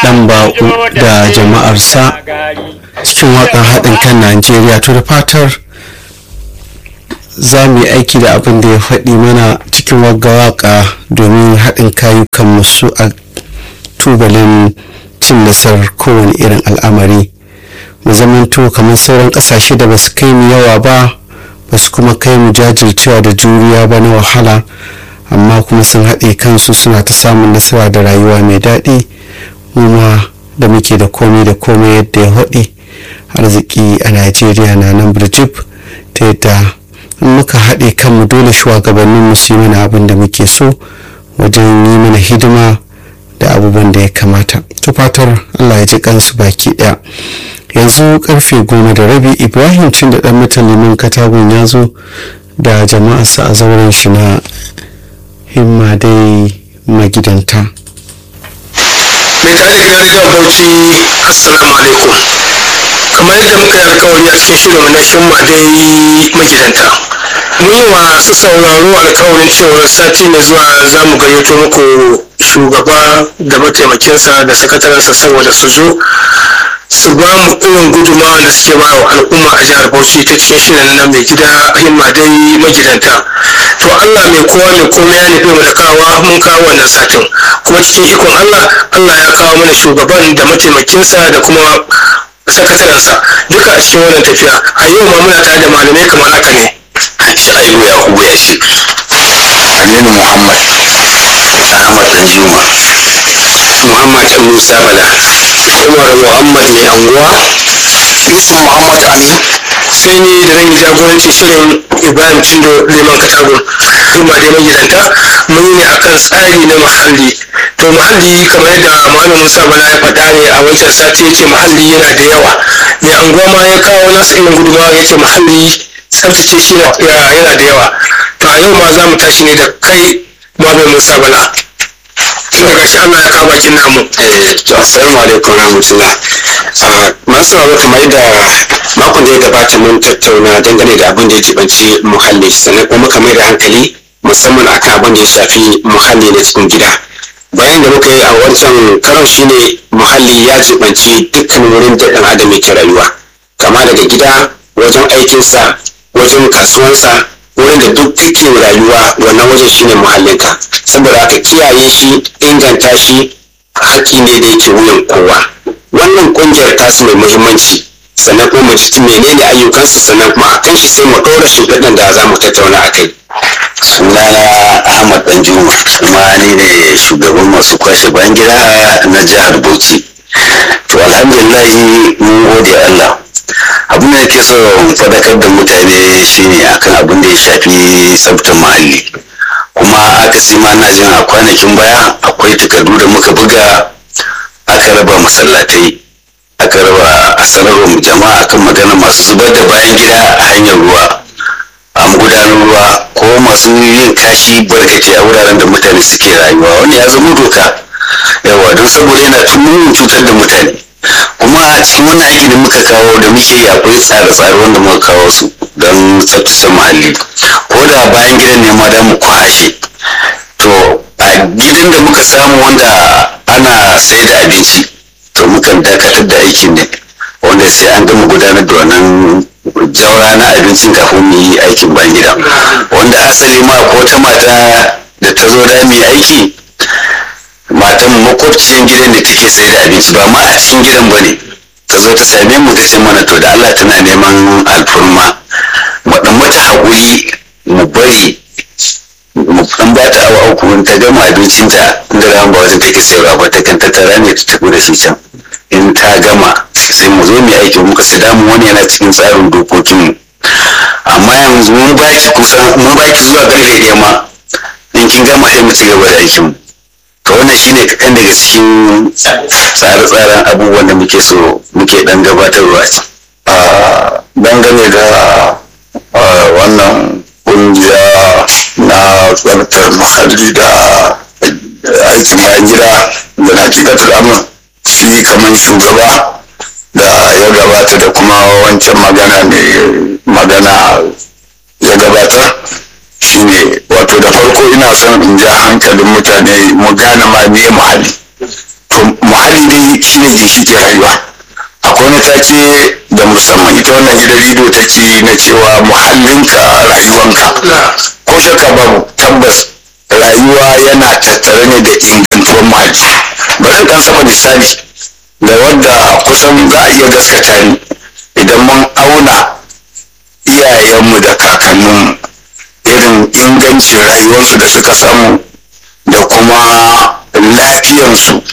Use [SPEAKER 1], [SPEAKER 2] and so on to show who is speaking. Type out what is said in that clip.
[SPEAKER 1] dan bako da jama'arsa cikin waƙar haɗin kan Najeriya. To da fatar za mu yi aiki da abin da ya faɗi mana cikin wagga waƙa domin haɗin kayukan musu a tubalin cin nasarar kowane irin al'amari. Mu zamanto kamar sauran ƙasashe da ba su kai mu yawa ba, ba su kuma kai mu jajircewa da juriya ba na wahala, amma kuma sun haɗe kansu suna ta samun nasara da rayuwa mai daɗi. Mu ma da muke da komai da komai yadda ya haɗe, arziki a Najeriya na nan birjib, ta yadda in muka haɗe kanmu dole shugabanninmu su yi mana abin da muke so wajen yi mana hidima da abubuwan da ya kamata. Ta fatar Allah ya ji kansu baki ɗaya. Yanzu karfe 10:30 Ibrahim Cin da ɗan mutan Liman Katagun ya zo da jama'arsa a zauren shi na himma dai magidanta.
[SPEAKER 2] Mai tare da gidan rediyon Bauchi, assalamu alaikum. Kamar yadda muka yi alkawari a cikin shirin na himma dai magidanta, mun yi wa su sauraro alkawarin cewar sati mai zuwa za mu gayyato muku shugaba da mataimakinsa da sakatarensa saboda su zo su ba mu irin gudunmawa da suke ba wa al'umma a jihar Bauchi ta cikin shirin nan mai gida himma dai magidanta. To Allah mai kowa mai komai ya nufi mu da kawa, mun kawo wannan satin, kuma cikin ikon Allah ya kawo mana shugaban da mataimakinsa da kuma sakatarensa duka a cikin wannan tafiya. A yau ma muna tare da malamai kamar haka ne:
[SPEAKER 3] Sha'ibu Yakubu Yashi, Aminu Muhammad, Ahmad Danjuma, Muhammad Musa Bala, Umar Muhammad Mai Anguwa, Yusuf Muhammad Ali,
[SPEAKER 2] sai ni da zan yi jagoranci shirin Ibrahim Cindo Liman Katagun. Himma dai magidanta mun yi ne akan tsari na muhalli. To muhalli kamar yadda Muhammad Musa Bala ya faɗa ne a wancan sati, yake muhalli yana da yawa. Mai anguwa ma ya kawo nasu irin gudunmawa, yake muhalli tsaftace shi yana da yawa. To a yau ma za mu tashi ne da kai Muhammad Musa Bala. Tun daga shi Allah ya kawo bakin namu.
[SPEAKER 3] to assalamu alaikum rahmatullah. Masu sauraro, kamar yadda makon da ya gabata mun tattauna dangane da abin da ya jibanci muhalli, sannan kuma muka mai da hankali musamman akan abin da ya shafi muhalli na cikin gida. Bayan da muka yi a wancan karon shine muhalli ya jibanci dukkan wurin da ɗan adam yake rayuwa, kama daga gida, wajen aikinsa, wajen kasuwansa, wurin da duk kake rayuwa, wannan wajen shine muhallinka. Saboda haka kiyaye shi, inganta shi haƙƙi ne da yake wuyan kowa. Wannan ƙungiyar tasu mai muhimmanci, sannan kuma mu ji menene ayyukansu, sannan kuma a kan shi sai mu ɗora shimfiɗan da za mu tattauna a kai. Sunana Ahmad Danjuma, kuma ni ne shugaban masu kwashe bayan gida na jihar Bauchi. To alhamdulillahi mun gode Allah. Abin da nake so faɗakar da mutane shine akan abin da ya shafi tsaftar muhalli. Kuma akasi ma na jin a kwanakin baya akwai takardu da muka buga, aka raba masallatai, aka raba a sanarwar jama'a akan magana masu zubar da bayan gida a hanyar ruwa, a magudanar ruwa, ko masu yin kashi barkace a wuraren da mutane suke rayuwa. Wani ya zama doka yawa, don saboda yana cutar da mutane. Kuma a cikin wannan aiki da muka kawo da muke yi, akwai tsare-tsare wanda muka kawo su don tsaftace muhalli. Ko da bayan gidan ne ma da mu kwashe. To a gidan da muka samu wanda ana sai da abinci, to mukan dakatar da aikin ne, wanda sai an gama gudanar da wannan jaura na abincin kafin mu yi aikin bayan gida. Wanda asali ma ko ta mata da ta zo da mu yi aiki, matan makwabciyar gidan da take sai da abinci, ba ma a cikin gidan ba ne, ta zo ta same mu ta ce mana to da Allah tana neman alfurma mu dan mata haƙuri, mu bari mu dan ba ta awa uku ta gama abincinta, inda ran ba wajen take sayarwa ba, ta kan tattara ne ta tafi da shi can. In ta gama sai mu zo mu yi aiki, muka sai damu wani yana cikin tsarin dokokinmu. Amma yanzu mun baki zuwa ƙarfe 1 ma, in kin gama sai mu ci gaba da aikinmu. To wannan shine kaɗan daga cikin tsare-tsaren abubuwan da muke so muke dan gabatarwa dangane da wannan ƙungiya na tsaftar muhalli da aikin bayan gida da na kikatar amin. Shi kamar shugaba da ya gabata da kuma wancan magana ya gabatar, shine wato da farko ina son in ja hankalin mutane mu gane ma me muhalli. To
[SPEAKER 4] muhalli dai shine ginshiƙin rayuwa. Akwai wani take da musamman ita wannan gidan rediyo take na cewa muhallinka rayuwanka. Ko shakka babu, tabbas rayuwa yana tattare ne da ingantuwar muhalli. Bari in ɗan saba misali da wanda kusan za a iya gaskata ni idan mun auna iyayenmu da kakanninmu irin ingancin rayuwarsu da suka samu da kuma lafiyansu